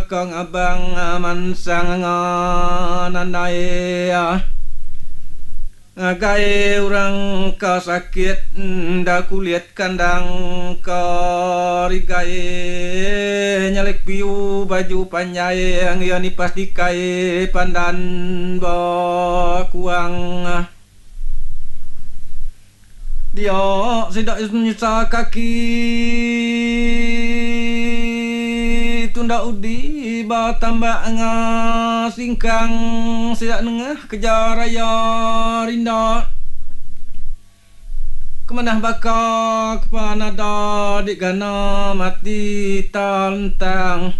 kang abang mansang nanai Gai orang ka sakit da kulit kandang ka rigai nyalek piu baju panjai yang ia nipas dikai pandan ba kuang dia sidak nyisa kaki tunda udi ba tambah singkang sidak nengah kejar raya rinda kemanah baka kepanada di gana mati tantang